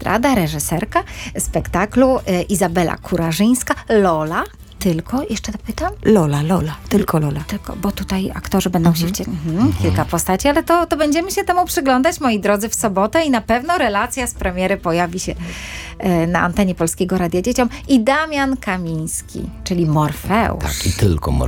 Zdrada, reżyserka spektaklu Izabela Kurażyńska, Lola. Tylko, jeszcze to pytam? Lola, tylko Lola. Tylko, bo tutaj aktorzy będą się kilka postaci, ale to będziemy się temu przyglądać, moi drodzy, w sobotę i na pewno relacja z premiery pojawi się na antenie Polskiego Radia Dzieciom. I Damian Kamiński, czyli Morfeusz. Tak, i tylko